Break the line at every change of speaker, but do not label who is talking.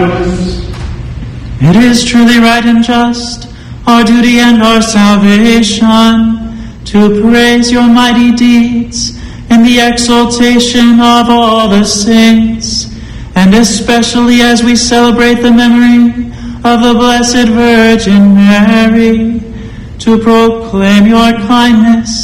It is truly right and just, our duty and our salvation, to praise your mighty deeds in the exaltation of all the saints, and especially as we celebrate the memory of the Blessed Virgin Mary, to proclaim your kindness